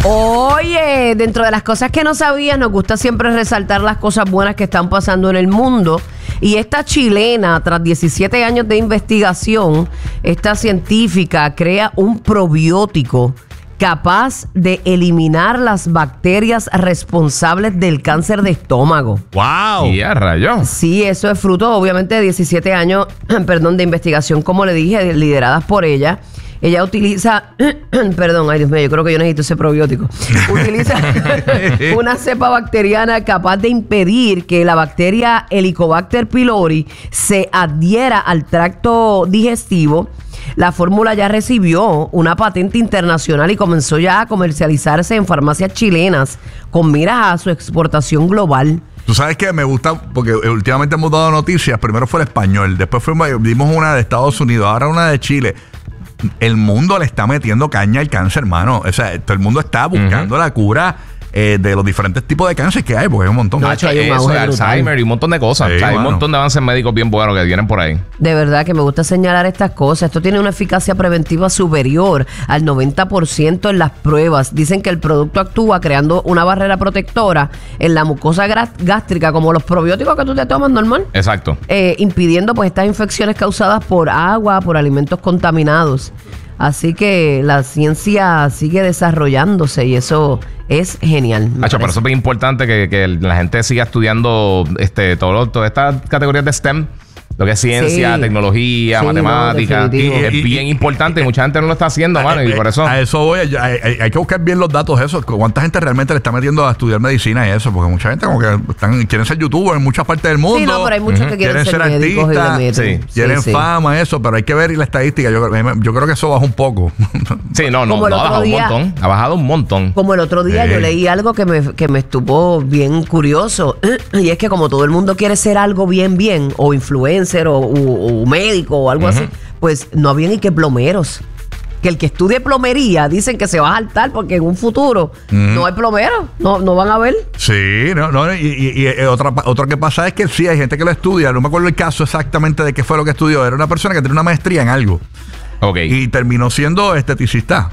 Oye, dentro de las cosas que no sabías, nos gusta siempre resaltar las cosas buenas que están pasando en el mundo. Y esta chilena, tras 17 años de investigación, esta científica crea un probiótico capaz de eliminar las bacterias responsables del cáncer de estómago. ¡Wow! Y a rayos. Sí, eso es fruto, obviamente, de 17 años, de investigación, como le dije, lideradas por ella. Ella utiliza, perdón, ay Dios mío, yo creo que yo necesito ese probiótico. Utiliza una cepa bacteriana capaz de impedir que la bacteria Helicobacter pylori se adhiera al tracto digestivo. La fórmula ya recibió una patente internacional y comenzó ya a comercializarse en farmacias chilenas con miras a su exportación global. Tú sabes que me gusta, porque últimamente hemos dado noticias. Primero fue el español, después dimos una de Estados Unidos, ahora una de Chile. El mundo le está metiendo caña al cáncer, hermano. O sea, todo el mundo está buscando la cura de los diferentes tipos de cáncer que hay, porque hay un montón. No, hay un Eso, auge Alzheimer y un montón de cosas. Sí, o sea, hay un bueno. montón de avances médicos bien buenos que vienen por ahí. De verdad que me gusta señalar estas cosas. Esto tiene una eficacia preventiva superior al 90% en las pruebas. Dicen que el producto actúa creando una barrera protectora en la mucosa gástrica, como los probióticos que tú te tomas normal. Exacto. Impidiendo pues estas infecciones causadas por agua, por alimentos contaminados. Así que la ciencia sigue desarrollándose y eso es genial. Hacho, pero eso es bien importante que la gente siga estudiando todas estas categorías de STEM. Lo que es ciencia, Sí. tecnología, Sí, matemática. no, definitivo. Es bien importante y mucha gente no lo está haciendo, mano. Y por eso. A eso voy. Hay que buscar bien los datos de eso. ¿Cuánta gente realmente le está metiendo a estudiar medicina y eso? Porque mucha gente como que quieren ser youtubers en muchas partes del mundo. Sí, no, pero hay muchos que quieren ser médicos y le meten. Sí. Quieren fama, eso, pero hay que ver la estadística. Yo creo que eso bajó un poco. Sí, no, Como el ha otro bajado día. un montón. Ha bajado un montón. Como el otro día yo leí algo que me estuvo bien curioso. Y es que como todo el mundo quiere ser algo bien, o influencer, o médico, o algo así, pues no había ni que plomeros. Que el que estudie plomería dicen que se va a saltar porque en un futuro no hay plomeros, no van a ver. Sí, y otra que pasa es que sí, hay gente que lo estudia. No me acuerdo el caso exactamente de qué fue lo que estudió. Era una persona que tenía una maestría en algo. Ok. Y terminó siendo esteticista.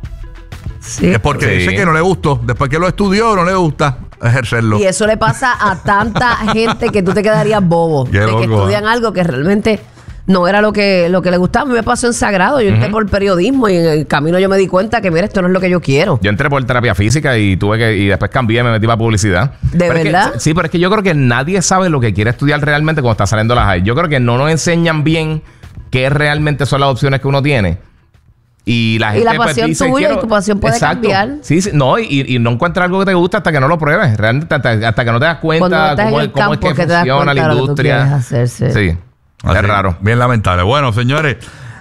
Sí. Es porque Sí. dice que no le gustó. Después que lo estudió, no le gusta ejercerlo. Y eso le pasa a tanta gente que tú te quedarías bobo. Qué de loco, que estudian algo que realmente no era lo que le gustaba. A mí me pasó en Sagrado. Yo entré por periodismo y en el camino yo me di cuenta que, mira, esto no es lo que yo quiero. Yo entré por terapia física y después cambié y me metí para publicidad. ¿De Pero es que- verdad? sí, pero es que yo creo que nadie sabe lo que quiere estudiar realmente cuando está saliendo las high. Yo creo que no nos enseñan bien qué realmente son las opciones que uno tiene. Y la gente la pasión dice, tuya y tu pasión puede cambiar. Sí, no, y no encuentras algo que te gusta hasta que no lo pruebes. Realmente hasta que no te das Cuando cuenta estás en el cómo es campo que que te das funciona cuenta la de lo que tú industria. quieres hacerse. Sí, Así, es raro. Bien lamentable. Bueno, señores,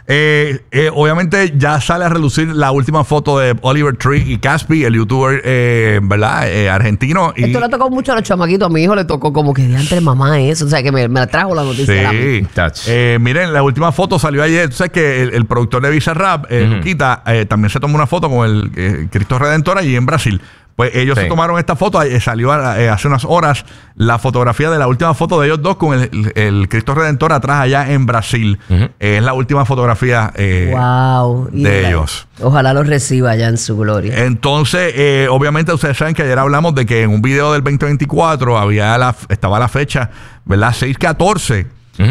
obviamente ya sale a relucir la última foto de Oliver Tree y Caspi, el youtuber, ¿verdad? Argentino. Y, Esto le tocó mucho a los chamaquitos. A mi hijo le tocó como que de entre mamá eso. O sea, que me la trajo la noticia. a mí. sí. Touch. Miren, la última foto salió ayer. Tú sabes que el productor de Bizarrap, Luquita, también se tomó una foto con el Cristo Redentor allí en Brasil. Pues ellos Sí. se tomaron esta foto. Salió hace unas horas la fotografía de la última foto de ellos dos con el Cristo Redentor atrás allá en Brasil. Es la última fotografía Wow. de ellos. Ojalá los reciba ya en su gloria. Entonces, obviamente ustedes saben que ayer hablamos de que en un video del 2024 estaba la fecha, ¿verdad? 6/14.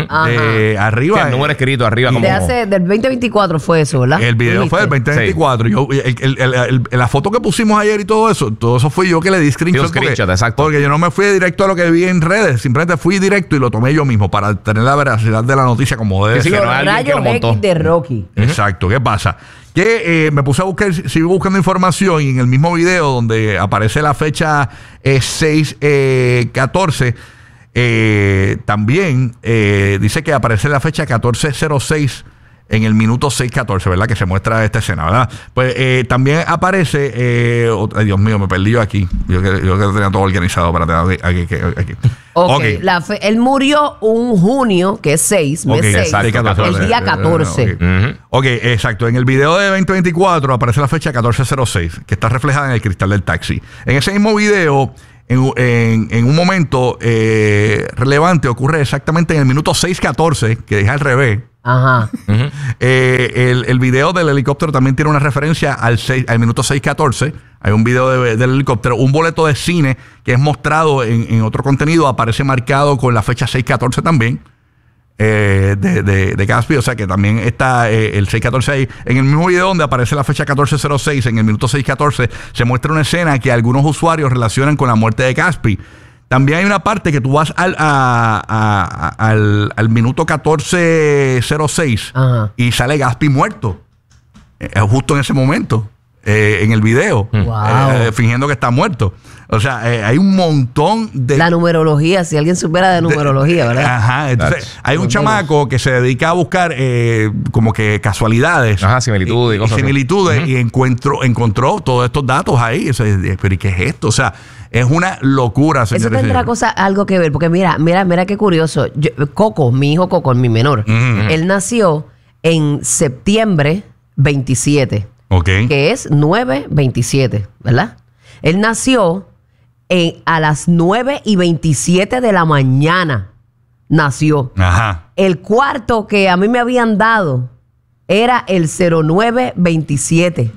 Arriba. Sí, el número escrito arriba como... Del 2024 fue eso, ¿verdad? El video fue del 2024. La foto que pusimos ayer y todo eso fui yo que le di screenshot. Sí, un screenshot, exacto. Porque yo no me fui directo a lo que vi en redes. Simplemente fui directo y lo tomé yo mismo para tener la veracidad de la noticia como debe Sí, ser. que Los no es alguien que rayos lo montó. X de Rocky. Exacto. ¿Qué pasa? Que me puse a buscar, sigo buscando información y en el mismo video donde aparece la fecha 6/14, también dice que aparece la fecha 14:06 en el minuto 6:14, ¿verdad? Que se muestra esta escena, ¿verdad? Pues también aparece... ay, Dios mío, me perdí yo aquí. Yo que tenía todo organizado para tener aquí. Ok. Él murió un junio, que es 6, mes 6. exacto, El día 14. Ok, exacto. En el video de 2024 aparece la fecha 14:06, que está reflejada en el cristal del taxi. En ese mismo video, en un momento relevante, ocurre exactamente en el minuto 6:14, que es al revés. Ajá. El video del helicóptero también tiene una referencia al minuto 6:14, Hay un video del helicóptero. Un boleto de cine que es mostrado en otro contenido aparece marcado con la fecha 614 también. De Gatsby, o sea que también está el 614 ahí. En el mismo video donde aparece la fecha 1406, en el minuto 614, se muestra una escena que algunos usuarios relacionan con la muerte de Gatsby. También hay una parte que tú vas al minuto 1406 y sale Gatsby muerto. Justo en ese momento. En el video. Wow. Fingiendo que está muerto. O sea, hay un montón de... La numerología, si alguien supiera de numerología, ¿verdad? Ajá. Entonces, hay un chamaco que se dedica a buscar como que casualidades. Ajá, similitudes y cosas así. Similitudes. Y encontró todos estos datos ahí. O sea, pero ¿y qué es esto? O sea, es una locura, señores. Eso tendrá algo que ver. Porque mira qué curioso. Coco, mi hijo Coco, mi menor, él nació en septiembre 27. Okay. Que es 9:27, ¿verdad? Él nació a las 9:27 de la mañana. Nació. Ajá. El cuarto que a mí me habían dado era el 0927.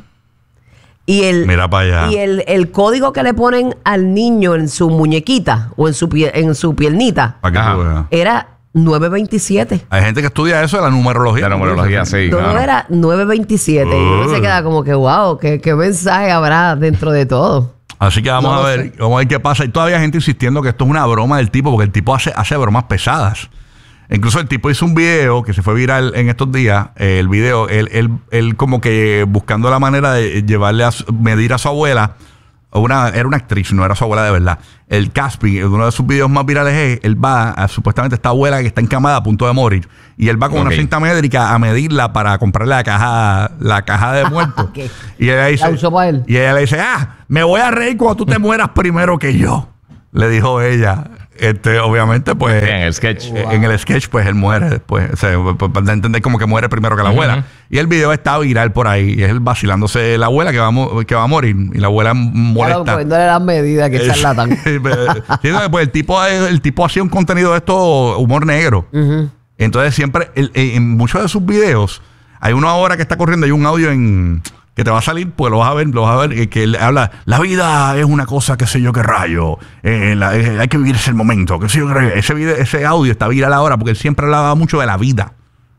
Mira para allá. Y el código que le ponen al niño en su muñequita o en su piernita Para que tú veas. era 9:27. Hay gente que estudia eso de la numerología. La numerología, sí. Todo claro. era 9:27. Y uno se queda como que, wow, ¿qué mensaje habrá dentro de todo? Así que vamos a ver qué pasa. Y todavía hay gente insistiendo que esto es una broma del tipo, porque el tipo hace bromas pesadas. Incluso el tipo hizo un video que se fue viral en estos días. El video, él como que buscando la manera de llevarle medir a su abuela. Era una actriz, no era su abuela de verdad. El Gatsby, en uno de sus videos más virales él va a supuestamente esta abuela que está encamada a punto de morir. Y él va con una cinta métrica a medirla para comprarle la caja de muertos. Okay. Y ella dice, ¿la usó para él? Y ella le dice, me voy a reír cuando tú te mueras primero que yo. Le dijo ella. Obviamente, pues. Sí, en el sketch. En el sketch, pues él muere después. O sea, para entender como que muere primero que la abuela. Y el video está viral por ahí. Y es él vacilándose la abuela que va a morir. Y la abuela molesta. Claro, poniéndole las medidas que charlatán. Pues el tipo hacía un contenido de esto, humor negro. Entonces, siempre, en muchos de sus videos, hay uno ahora que está corriendo, hay un audio que te va a salir, pues lo vas a ver, que él habla, la vida es una cosa, qué sé yo, qué rayo, hay que vivir ese momento, qué sé yo, qué rayo. Ese audio está viral ahora porque él siempre hablaba mucho de la vida.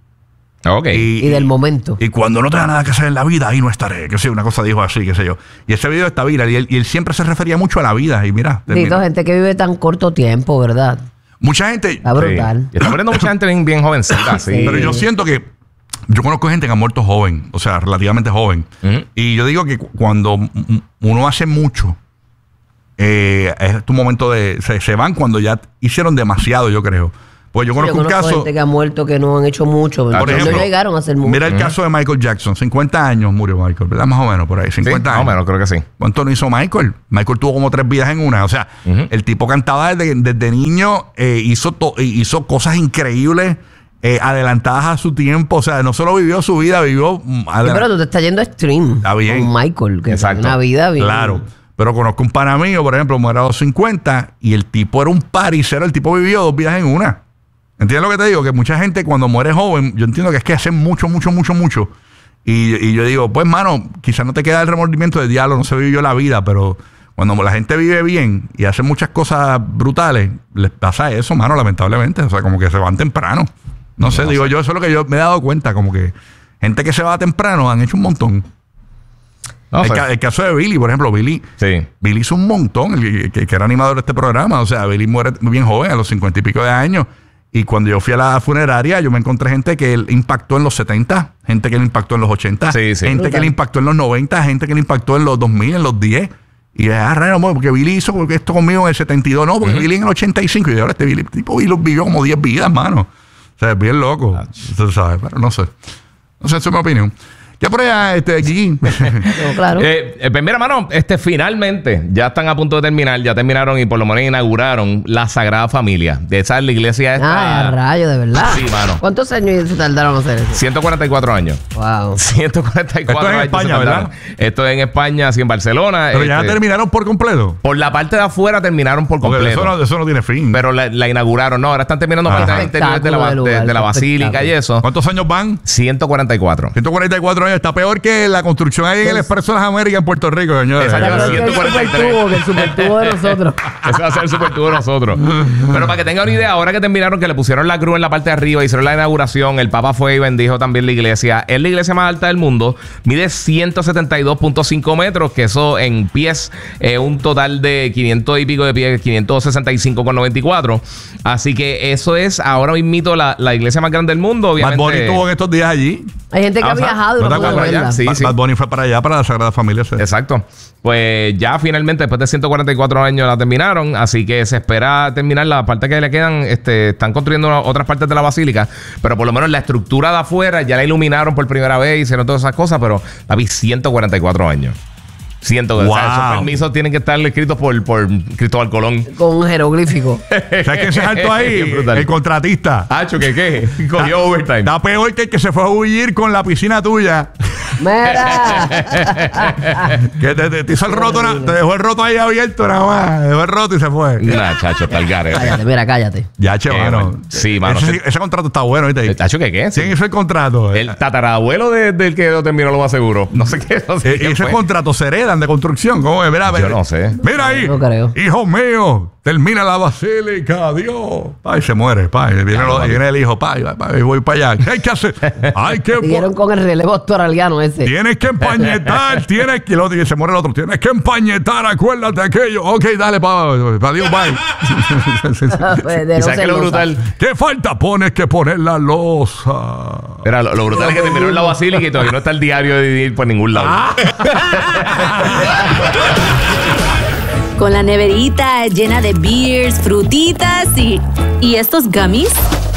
Okay. Y del momento. Y cuando no tenga nada que hacer en la vida, ahí no estaré, qué sé yo, una cosa dijo así, qué sé yo. Y ese video está viral y él siempre se refería mucho a la vida y mira. Gente que vive tan corto tiempo, ¿verdad? Mucha gente... Está brutal. Sí. Está muriendo mucha gente bien jovencita, sí. Pero yo siento que yo conozco gente que ha muerto joven, o sea, relativamente joven. Y yo digo que cuando uno hace mucho, es tu momento de... Se van cuando ya hicieron demasiado, yo creo. Pues yo conozco un caso... gente que ha muerto que no han hecho mucho. Por ejemplo, no llegaron a hacer mucho. Mira el caso de Michael Jackson. 50 años murió Michael, ¿verdad? Más o menos por ahí. 50 años. Más o menos, creo que sí. ¿Cuánto no hizo Michael? Michael tuvo como 3 vidas en una. O sea, el tipo cantaba desde niño, hizo cosas increíbles. Adelantadas a su tiempo, o sea, no solo vivió su vida, vivió... pero tú te estás yendo a extreme. Está bien. Con Michael, que Exacto. tiene una vida bien... Claro. Pero conozco un pana mío, por ejemplo, muere a los 50 y el tipo era un paricero, el tipo vivió 2 vidas en una. ¿Entiendes lo que te digo? Que mucha gente cuando muere joven, yo entiendo que es que hace mucho. Y yo digo, pues, mano, quizás no te queda el remordimiento de diablo, no se vivió la vida, pero cuando la gente vive bien y hace muchas cosas brutales, les pasa eso, mano, lamentablemente. O sea, como que se van temprano. No sé, digo yo, eso es lo que yo me he dado cuenta, como que gente que se va temprano han hecho un montón. El caso de Billy, por ejemplo, Billy hizo un montón, que era animador de este programa. O sea, Billy muere bien joven, a los 50 y pico de años. Y cuando yo fui a la funeraria, yo me encontré gente que él impactó en los 70, gente que él impactó en los 80, gente que él impactó en los 90, gente que él impactó en los 2000, en los 10. Y es raro, porque Billy hizo esto conmigo en el 72, no, porque Billy en el 85. Y ahora este Billy, tipo, vivió como 10 vidas, mano. O sea, es bien loco. Usted sabe, pero no sé. No sé, esa es mi opinión. Ya por allá, Gigi. Claro. Pues mira, mano, finalmente ya están a punto de terminar. Ya terminaron y por lo menos inauguraron la Sagrada Familia. De esa es la iglesia esta. Rayo, de verdad. Sí, mano. ¿Cuántos años se tardaron en hacer eso? 144 años. Wow. 144 años. Esto es en España, ¿verdad? Esto es en España, así en Barcelona. Pero ya terminaron por completo. Por la parte de afuera terminaron por completo. Eso no tiene fin. Pero la inauguraron. No, ahora están terminando parte interiores de la basílica y eso. ¿Cuántos años van? 144. 144 años. está peor que la construcción ahí en el Expreso de las Américas en Puerto Rico, señores. Esa lleva Creo que el 143. supertubo, que el supertubo de nosotros. Ese va a ser el supertubo de nosotros. Pero para que tengan una idea, ahora que terminaron, que le pusieron la cruz en la parte de arriba, hicieron la inauguración, el Papa fue y bendijo también la iglesia. Es la iglesia más alta del mundo. Mide 172.5 metros, que eso en pies es un total de 500 y pico de pies, 565,94. Así que eso es ahora mismito la iglesia más grande del mundo, obviamente. Bad Bunny estuvo en estos días allí. Hay gente que ha viajado y ¿No no te puede acuerdas? verla. Sí, sí. Bad Bunny fue para allá, para la Sagrada Familia. Sí. Exacto. Pues ya finalmente, después de 144 años, la terminaron. Así que se espera terminar la parte que le quedan. Están construyendo otras partes de la basílica. Pero por lo menos la estructura de afuera ya la iluminaron por primera vez. Hicieron todas esas cosas. Pero la vi 144 años. Wow. O sea, esos permisos tienen que estar escritos por Cristóbal Colón. Con un jeroglífico. ¿Sabes quién se saltó ahí? Bien brutal. El contratista. Hacho, ¿qué? Cogió overtime. Está peor que el que se fue a huir con la piscina tuya. ¡Mira! Que te hizo el roto, te dejó el roto ahí abierto nada más. Dejó el roto y se fue. Nah, chacho, está el garete. Cállate, mira, cállate. Ya, che, mano. man. Sí, mano. Ese contrato está bueno, ¿viste? Hacho, ¿qué? ¿Quién hizo el contrato? El tatarabuelo del que lo terminó, lo más seguro. No sé qué. No sé quién Ese fue. contrato se heredan de construcción. ¿Cómo es? Mira, Yo no sé. Mira ahí. No creo. Hijo mío, termina la basílica. Adiós. Ay, se muere. Viene el hijo. Voy para allá. ¿Qué hay que hacer? Hay que. Siguieron con el relevo australiano ese. Tienes que empañetar, se muere el otro. Tienes que empañetar, acuérdate aquello. Ok, dale, adiós, bye. De ¿Y no sabes qué es lo celosa. brutal? ¿Qué falta? Pones que poner la losa. Era lo brutal es que terminó en la basílica y todavía no está el diario de ir por ningún lado. Con la neverita llena de beers, frutitas y estos gummies